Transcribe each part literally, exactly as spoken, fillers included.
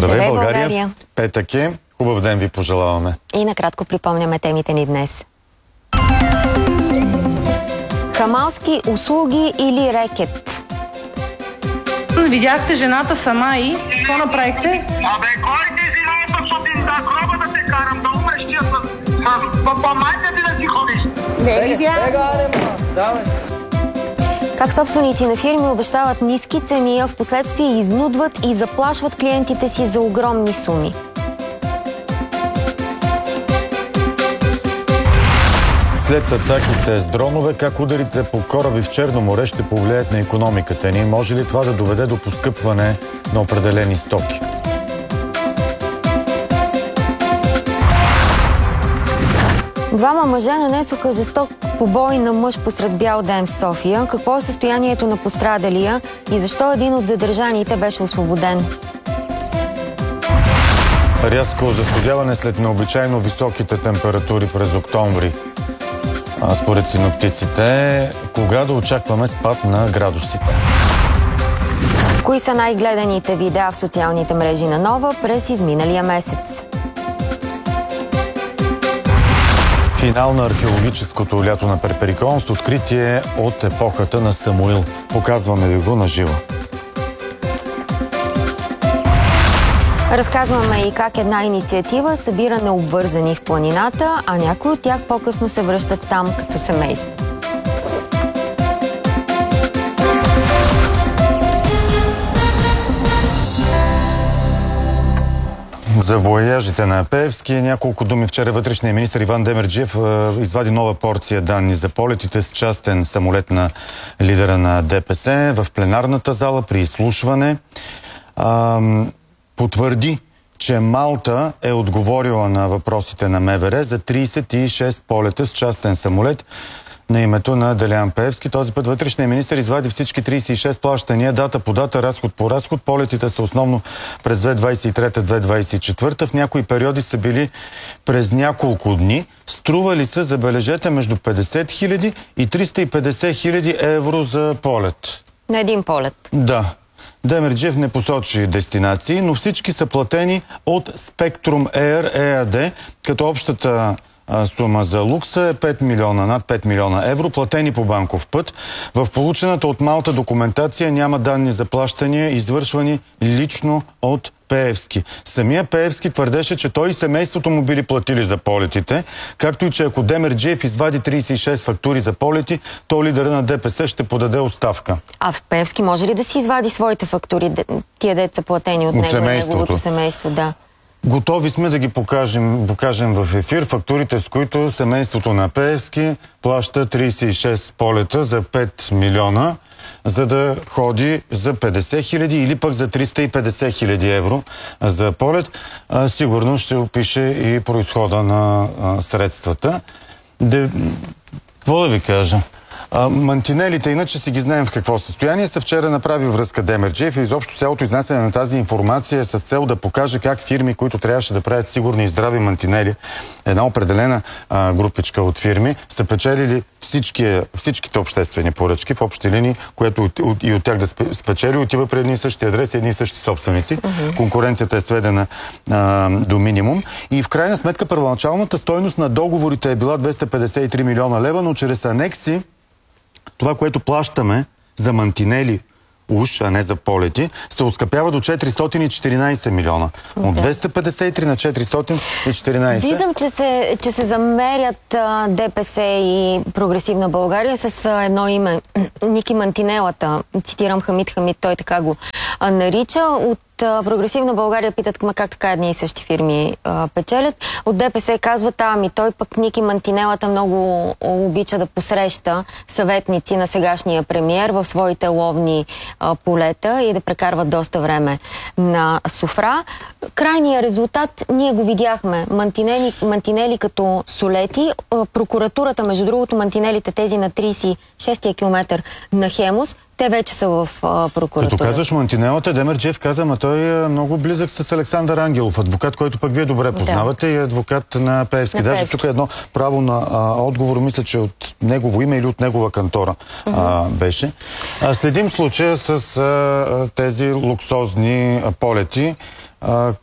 Здравей, Здравей България. България! Петък е. Хубав ден ви пожелаваме. И накратко припомняме темите ни днес. Хамалски услуги или рекет? Видяхте жената сама и какво направихте? Абе, кой ти си на сутрин да гроба да те карам, да умреш тия с... По-майка ти да си ходиш. Не видя. Давай. Как собственици на фирми обещават ниски цени, а в последствие изнудват и заплашват клиентите си за огромни суми. След атаките с дронове, как ударите по кораби в Черно море ще повлияят на икономиката ни? Може ли това да доведе до поскъпване на определени стоки? Двама мъже нанесоха жесток побой на мъж посред бял ден в София. Какво е състоянието на пострадалия и защо един от задържаните беше освободен? Рязко застудяване след необичайно високите температури през октомври. А според синоптиците, кога да очакваме спад на градусите? Кои са най-гледаните видеа в социалните мрежи на Нова през изминалия месец? Финал на археологическото лято на Перперикон с откритие от епохата на Самуил. Показваме ви го на живо. Разказваме и как една инициатива събира необвързани в планината, а някои от тях по-късно се връщат там като семейство. За вояжите на Пеевски няколко думи. Вчера вътрешният министър Иван Демерджиев извади нова порция данни за полетите с частен самолет на лидера на ДПС в пленарната зала при изслушване. Ам, потвърди, че Малта е отговорила на въпросите на МВР за трийсет и шест полета с частен самолет на името на Делян Пеевски. Този път вътрешният министър извади всички трийсет и шест плащания, дата по дата, разход по разход. Полетите са основно през две хиляди двадесет и трета - две хиляди двадесет и четвърта. В някои периоди са били през няколко дни. Стрували са, забележете, между петдесет хиляди и триста и петдесет хиляди евро за полет. На един полет. Да. Демерджиев не посочи дестинации, но всички са платени от Spectrum Air ЕАД, като общата сума за лукса е пет милиона, над пет милиона евро, платени по банков път. В получената от Малта документация няма данни за плащания, извършвани лично от Пеевски. Самия Пеевски твърдеше, че той и семейството му били платили за полетите, както и че ако Демерджиев извади трийсет и шест фактури за полети, то лидера на ДПС ще подаде оставка. А в Пеевски може ли да си извади своите фактури, тия деца платени от, от него, семейството. неговото семейство? Да. Готови сме да ги покажем, покажем в ефир фактурите, с които семейството на Пеевски плаща трийсет и шест полета за пет милиона, за да ходи за петдесет хиляди или пък за триста и петдесет хиляди евро за полет. А, сигурно ще опише и произхода на а, средствата. Де... Какво да ви кажа? А, мантинелите, иначе си ги знаем в какво състояние, са вчера направи връзка Демерджиев и изобщо цялото изнасяне на тази информация е с цел да покаже как фирми, които трябваше да правят сигурни и здрави мантинели, една определена а, групичка от фирми, са печелили всички, всичките обществени поръчки в общи линии, което от, от, и от тях да спечели отива при едни и същи адреси, едни и същи собственици. Uh-huh. Конкуренцията е сведена а, до минимум. И в крайна сметка първоначалната стойност на договорите е била двеста петдесет и три милиона лева, но чрез анекси това, което плащаме за мантинели уж, а не за полети, се оскъпява до четиристотин и четиринадесет милиона. От двеста петдесет и три на четиристотин и четиринадесет. Виждам, че се, че се замерят а, ДПС и Прогресивна България с а, едно име. Ники Мантинелата. Цитирам Хамид Хамид, той така го а, нарича. От а, Прогресивна България питат, ма как така едни и същи фирми а, печелят. От ДПС казват, ами той пък Ники Мантинелата много обича да посреща съветници на сегашния премиер в своите ловни а, полета и да прекарват доста време на софра. Крайният резултат ние го видяхме. Мантинели, мантинели като солети. А, прокуратурата, между другото, мантинелите тези на трийсет и шести километър на Хемус, те вече са в а, прокуратура. Като казваш Мантинелата, Демерджиев каза, ма той е много близък с Александър Ангелов, адвокат, който пък вие добре познавате, да. И адвокат на Пеевски. На Даже Пеевски. Тук е едно право на а, отговор, мисля, че от негово име или от негова кантора uh-huh. а, беше. А, следим случая с а, тези луксозни а, полети. А,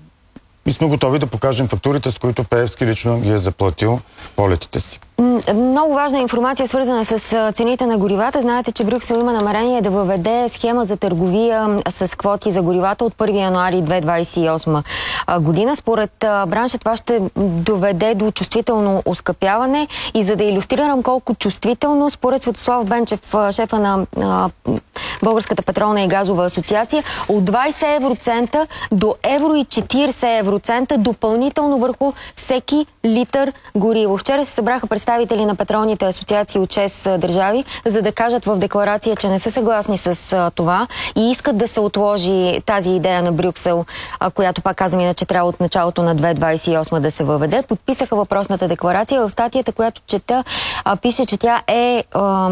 и сме готови да покажем фактурите, с които Пеевски лично ги е заплатил полетите си. Много важна информация, свързана с цените на горивата. Знаете, че Брюксел има намерение да въведе схема за търговия с квоти за горивата от първи януари две хиляди двадесет и осма година. Според бранша това ще доведе до чувствително оскъпяване. И за да илюстрирам колко чувствително, според Светослав Бенчев, шефа на Българската петролна и газова асоциация, от двадесет евроцента до евро и четиридесет евроцента допълнително върху всеки литър гориво. Вчера се събраха представители на петролните асоциации от шест държави, за да кажат в декларация, че не са съгласни с а, това и искат да се отложи тази идея на Брюксел, а, която пак казвам иначе трябва от началото на две хиляди двадесет и осма да се въведе. Подписаха въпросната декларация. В статията, която чета, а, пише, че тя е а,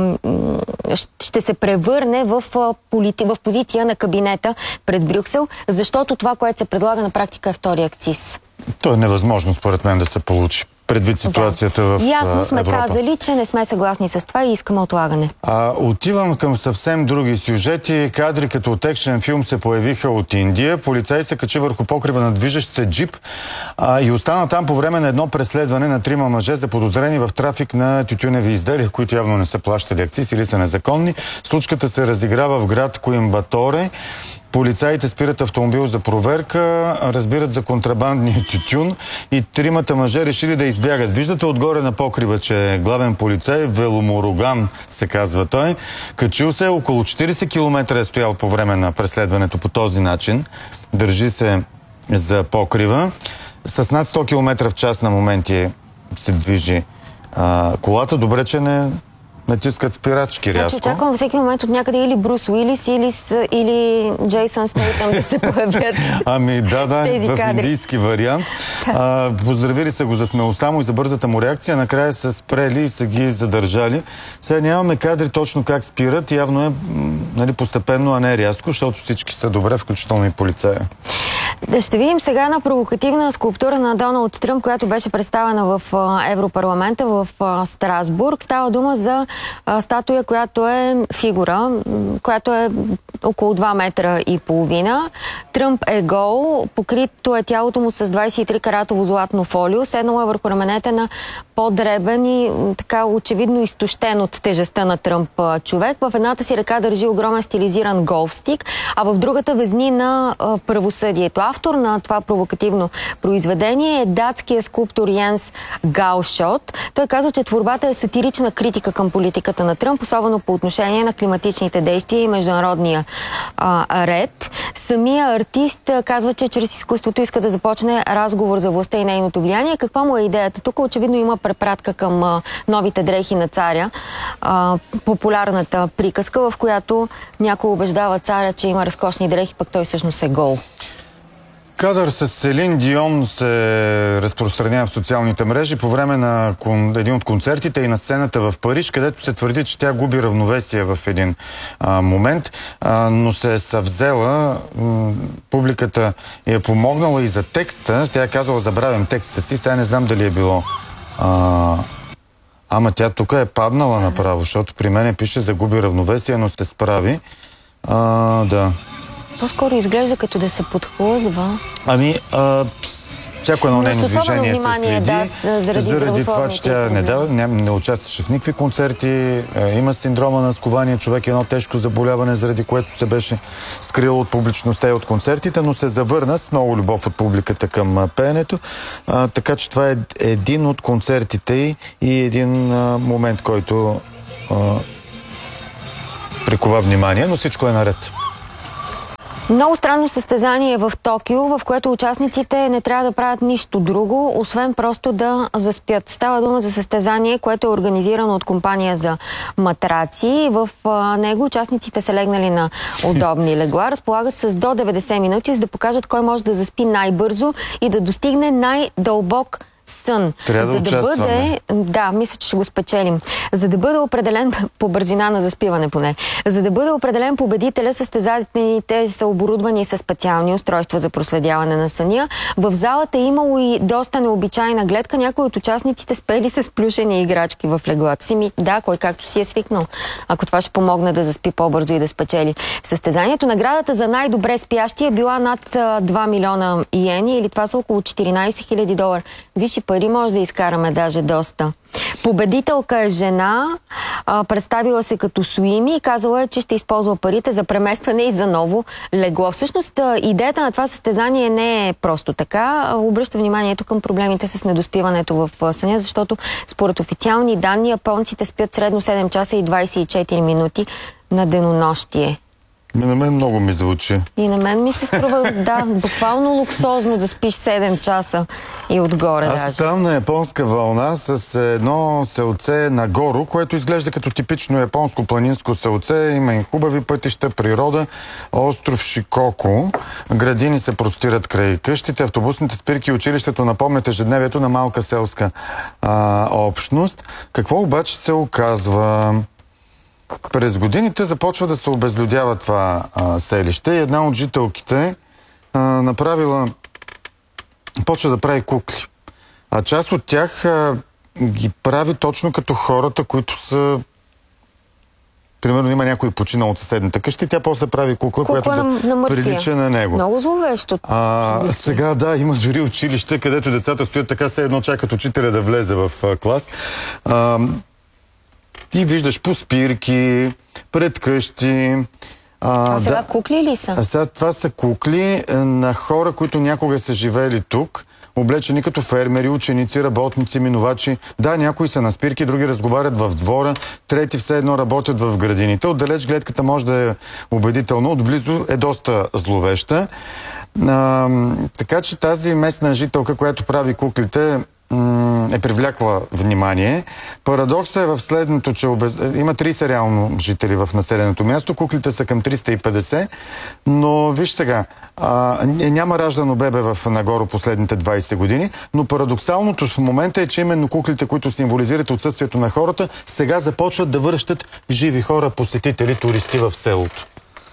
ще се превърне в, а, полити, в позиция на кабинета пред Брюксел, защото това, което се предлага на практика е втори акциз. То е невъзможно, според мен, да се получи. Предвид ситуацията да. в Ясно сме Европа. казали, че не сме съгласни с това и искаме отлагане. А, отивам към съвсем други сюжети. Кадри като от екшен филм се появиха от Индия. Полицай се качи върху покрива на движещ се джип а, и остана там по време на едно преследване на трима мъже за подозрени в трафик на тютюневи изделия, които явно не са плащали акциз или са незаконни. Случката се разиграва в град Коимбаторе. Полицаите спират автомобил за проверка, разбират за контрабандния тютюн и тримата мъже решили да избягат. Виждате отгоре на покрива, че е главен полицай, Веломороган се казва той. Качил се, около четиридесет километра е стоял по време на преследването по този начин. Държи се за покрива. С над сто километра в час на моменти се движи а, колата. Добре, че не... натискат спирачки рязко. Значи очаквам всеки момент от някъде или Брус Уилис, или, с, или Джейсън Стейтъм да се появят. Ами да, да, в кадри. Индийски вариант. А, поздравили са го за смелостта му и за бързата му реакция. Накрая са спрели и са ги задържали. Сега нямаме кадри точно как спират. Явно е нали, постепенно, а не рязко, защото всички са добре, включително и полицая. Ще видим сега на провокативна скулптура на Доналд Тръмп, която беше представена в Европарламента в Страсбург. Става дума за статуя, която е фигура, която е около два метра и половина. Тръмп е гол, покрито е тялото му с двадесет и три каратово златно фолио, седнало е върху раменете на по-дребен и така очевидно изтощен от тежестта на Тръмп човек. В едната си ръка държи огромен стилизиран голф стик, а в другата везни на а, правосъдието. Автор на това провокативно произведение е датския скулптор Йенс Гаушот. Той казва, че творбата е сатирична критика към политиката на Тръмп, особено по отношение на климатичните действия и международния а, ред. Самия артист казва, че чрез изкуството иска да започне разговор за властта и нейното влияние. Каква му е идеята? Тук очевидно има препратка към а, новите дрехи на царя. А, популярната приказка, в която някой убеждава царя, че има разкошни дрехи, пък той всъщност е гол. Кадър с Селин Дион се разпространява в социалните мрежи по време на един от концертите и на сцената в Париж, където се твърди, че тя губи равновесие в един а, момент, а, но се е съвзела. М, публиката е помогнала и за текста. Тя е казала, забравям текста си, сега не знам дали е било... А, ама тя тук е паднала направо, защото при мен пише загуби равновесие, но се справи. А, да. По-скоро изглежда като да се подхлъзва. Ами, а, всяко едно нейно движение се следи. Да, заради заради това, че тя не, дава, не, не участваше в никакви концерти, е, има синдрома на скование, човек е едно тежко заболяване, заради което се беше скрил от публичността и от концертите, но се завърна с много любов от публиката към а, пеенето. А, така че това е един от концертите и един а, момент, който а, прикова внимание, но всичко е наред. Много странно състезание в Токио, в което участниците не трябва да правят нищо друго, освен просто да заспят. Става дума за състезание, което е организирано от компания за матраци. В а, него участниците са легнали на удобни легла, разполагат с до деветдесет минути, за да покажат кой може да заспи най-бързо и да достигне най-дълбок сън. Трябва да За да участваме. бъде, да, мисля, че ще го спечелим. За да бъде определен по бързина на заспиване поне. За да бъде определен победителя, състезателите са оборудвани с специални устройства за проследяване на съня. В залата е имало и доста необичайна гледка. Някои от участниците спели с плюшени играчки в леглата си. Ми, да, кой както си е свикнал. Ако това ще помогне да заспи по-бързо и да спечели състезанието. Наградата за най-добре спящи е била над два милиона иени, или това са около четиринайсет хиляди долара. Виж, и пари може да изкараме даже доста. Победителка е жена, а, представила се като Суими и казала е, че ще използва парите за преместване и за ново легло. Всъщност, идеята на това състезание не е просто така. Обръща вниманието към проблемите с недоспиването в съня, защото според официални данни японците спят средно седем часа и двайсет и четири минути на денонощие. На мен много ми звучи. И на мен ми се струва, да, буквално луксозно да спиш седем часа и отгоре. Аз даже. ставам на японска вълна с едно селце Нагоро, което изглежда като типично японско планинско селце. Има и хубави пътища, природа, остров Шикоко. Градини се простират край къщите, автобусните спирки и училището напомнят ежедневието на малка селска а, общност. Какво обаче се оказва? През годините започва да се обезлюдява това а, селище и една от жителките а, направила, почва да прави кукли. А част от тях а, ги прави точно като хората, които са... Примерно има някой починал от съседната къща и тя после прави кукла, Кукла която на, да на прилича на него. Много зловещо. А, сега да, има дори училище, където децата стоят така, все едно чакат учителя да влезе в а, клас. А, И виждаш по спирки, пред къщи. А, а сега да, кукли ли са? А сега това са кукли на хора, които някога са живели тук, облечени като фермери, ученици, работници, минувачи. Да, някои са на спирки, други разговарят в двора, трети все едно работят в градините. Отдалеч гледката може да е убедителна, отблизо е доста зловеща. А, така че тази местна жителка, която прави куклите, е привлякла внимание. Парадоксът е в следното, че обез... има трийсет реално жители в населеното място, куклите са към триста и петдесет, но виж сега, а, няма раждано бебе в Нагоро последните двайсет години, но парадоксалното в момента е, че именно куклите, които символизират отсъствието на хората, сега започват да връщат живи хора, посетители, туристи в селото.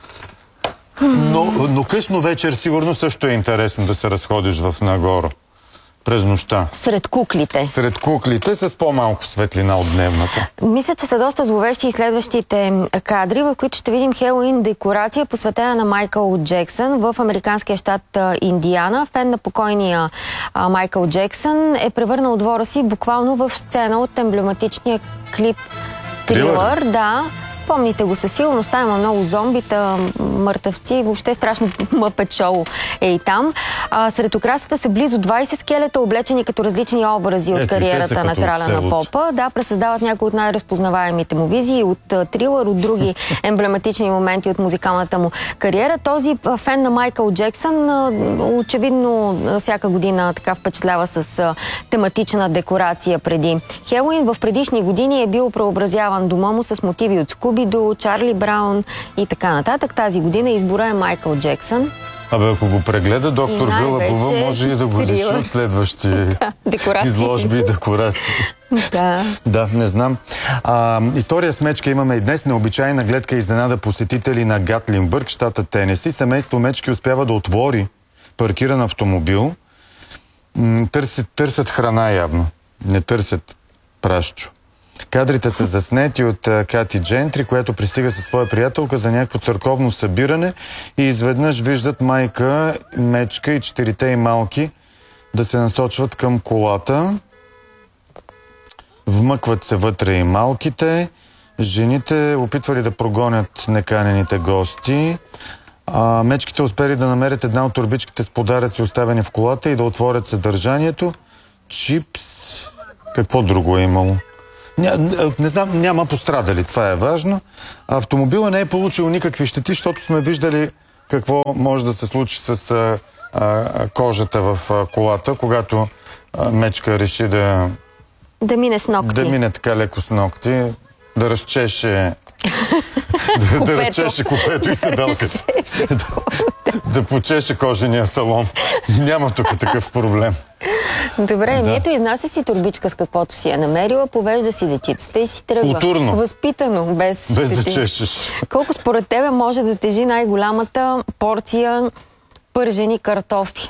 Но, но късно вечер сигурно също е интересно да се разходиш в Нагоро. През нощта. Сред куклите. Сред куклите с по-малко светлина от дневната. Мисля, че са доста зловещи и следващите кадри, в които ще видим Хелоуин декорация, посветена на Майкъл Джексън в американския щат Индиана. Фен на покойния а, Майкъл Джексън е превърнал двора си буквално в сцена от емблематичния клип Трилър. Да. Помните го със сигурност, там има много зомбита, мъртъвци, въобще страшно мъпет шоу е и там. А, сред украсата са близо двайсет скелета, облечени като различни образи от Ето, кариерата на краля на попа. Да, пресъздават някои от най-разпознаваемите му визии, от Трилър, от други емблематични моменти от музикалната му кариера. Този фен на Майкъл Джексън очевидно всяка година така впечатлява с тематична декорация преди Хелоуин. В предишни години е бил преобразяван дома му с мотиви от Скуби до Чарли Браун и така нататък. Тази година избора е Майкъл Джексън. Абе, ако го прегледа доктор Гълъбова, може и да го лиши от следващи да, изложби и декорации. Да. Да, не знам. А, история с мечка имаме и днес. Необичайна гледка изненада посетители на Гатлинбърг, щата Тенеси. Семейство мечки успява да отвори паркиран автомобил. Търсят, търсят храна явно. Не търсят прашчо. Кадрите са заснети от а, Кати Джентри, която пристига със своя приятелка за някакво църковно събиране и изведнъж виждат майка, мечка и четирите и малки да се насочват към колата. Вмъкват се вътре и малките. Жените опитвали да прогонят неканените гости. А, мечките успели да намерят една от торбичките с подаръци, оставени в колата, и да отворят съдържанието. Чипс. Какво друго е имало? Ня, не знам, няма пострадали, това е важно. Автомобила не е получил никакви щети, защото сме виждали какво може да се случи с а, а, кожата в а, колата, когато а, мечка реши да... Да мине с ногти. Да мине така леко с ногти, да разчеше да, да разчеше купето и седалката. да, да почеше кожения салон. Няма тук такъв проблем. Добре, да. ето изнася си турбичка с каквото си е намерила, повежда си дечицата и си тръгва. Културно. Възпитано, без Без щети. да чешеш. Колко според тебе може да тежи най-голямата порция пържени картофи?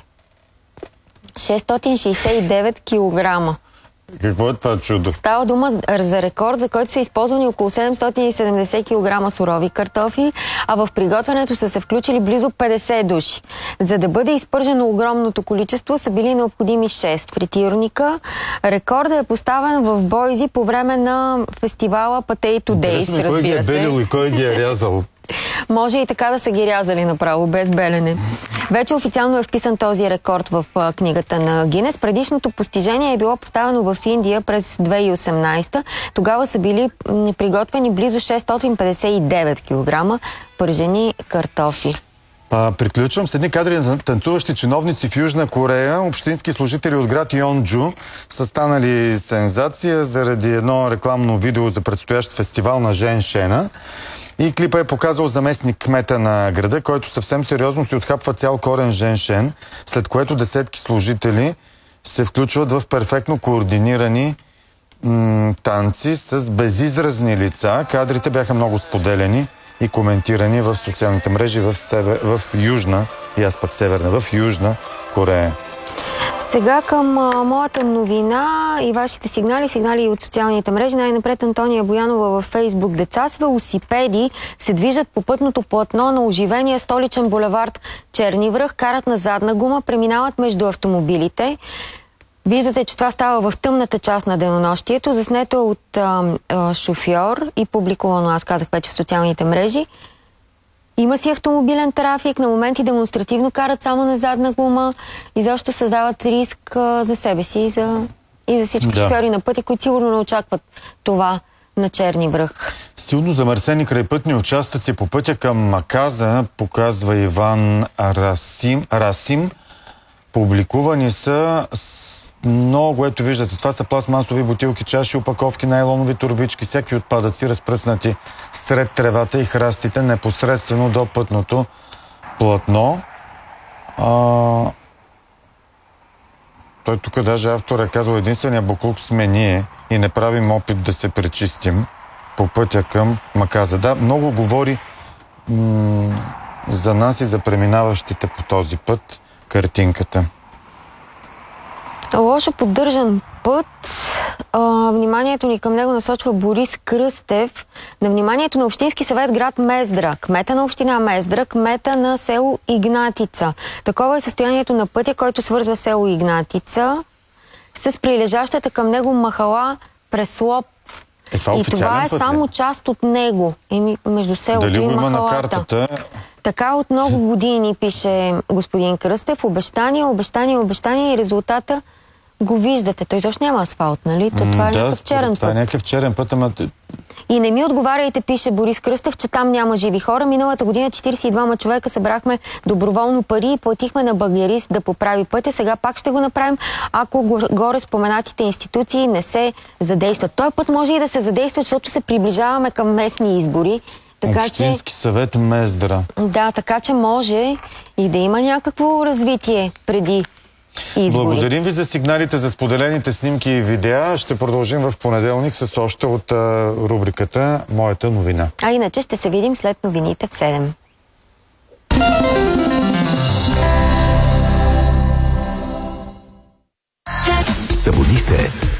шестстотин шейсет и девет килограма. Какво е това чудо? Става дума за рекорд, за който са използвани около седемстотин и седемдесет килограма сурови картофи, а в приготвянето са се включили близо петдесет души. За да бъде изпържено огромното количество са били необходими шест фритюрника. Рекордът е поставен в Бойзи по време на фестивала Potato Days, разбира се. Кой ги е белил и кой ги е рязал? Може и така да са ги рязали направо, без белене. Вече официално е вписан този рекорд в а, книгата на Гинес. Предишното постижение е било поставено в Индия през две хиляди и осемнадесета. Тогава са били м, приготвени близо шестстотин петдесет и девет килограма пържени картофи. А, приключвам с едни кадри на танцуващи чиновници в Южна Корея. Общински служители от град Йонджу са станали сензация заради едно рекламно видео за предстоящ фестивал на женшена. И клипа е показал заместник кмета на града, който съвсем сериозно си отхапва цял корен женшен, след което десетки служители се включват в перфектно координирани м- танци с безизразни лица. Кадрите бяха много споделени и коментирани в социалните мрежи в, север, в Южна, и аз пък Северна, в Южна Корея. Сега към а, моята новина и вашите сигнали, сигнали от социалните мрежи. Най-напред Антония Боянова във Фейсбук. Деца с велосипеди се движат по пътното платно на оживения столичен булевард Черни връх, карат на задна гума, преминават между автомобилите. Виждате, че това става в тъмната част на денонощието. Заснето е от а, а, шофьор и публикувано, аз казах вече, в социалните мрежи. Има си автомобилен трафик, на моменти демонстративно карат само на задна гума и защо създават риск а, за себе си и за, и за всички да. шофьори на пътя, които сигурно не очакват това на Черни връх. Силно замърсени крайпътни участъци по пътя към Маказа, показва Иван Расим. Расим. Публикувани са много, ето виждате, това са пластмасови бутилки, чаши, опаковки, найлонови турбички, всякакви отпадъци, разпръснати сред тревата и храстите, непосредствено до пътното платно. А... Той тук даже автор е казал, единствения буклук сме ние и не правим опит да се пречистим по пътя към Маказа. Да, много говори м- за нас и за преминаващите по този път картинката. Лошо поддържан път. А, вниманието ни към него насочва Борис Кръстев. На вниманието на Общински съвет град Мездра, кмета на община Мездра, кмета на село Игнатица. Такова е състоянието на пътя, който свързва село Игнатица с прилежащата към него махала Преслоп. Е, това и това е път, само част от него. Еми, между селото Дали и го има махалата. на картата? Така от много години, пише господин Кръстев. Обещания, обещания, обещания и резултата го виждате. Той изобщо няма асфалт, нали? То, това е да, някакъв черен път. Това е някакъв черен път, ама... И не ми отговаряйте, пише Борис Кръстев, че там няма живи хора. Миналата година четиридесет и двама човека събрахме доброволно пари и платихме на багерист да поправи пътя. Сега пак ще го направим, ако горе споменатите институции не се задействат. Той път може и да се задейства, защото се приближаваме към местни избори. Така, Общински че, съвет Мездра. Да, така че може и да има някакво развитие преди избори. Благодарим ви за сигналите, за споделените снимки и видеа. Ще продължим в понеделник с още от а, рубриката Моята новина. А иначе ще се видим след новините в седем. Събуди се!